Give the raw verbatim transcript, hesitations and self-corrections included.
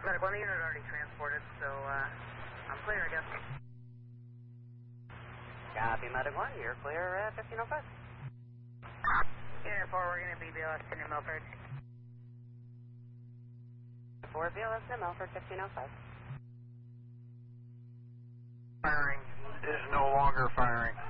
Medical, the unit already transported, so uh, I'm clear, I guess. Copy, Medic one, you're clear at fifteen oh five. Unit four, we're going to be B L S to New Milford. four B L S New Milford, fifteen oh five. Firing is no longer firing.